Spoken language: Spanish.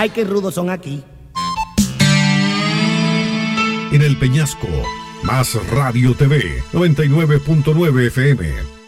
Ay, qué rudos son aquí. En el Peñasco, Más Radio TV, 99.9 FM.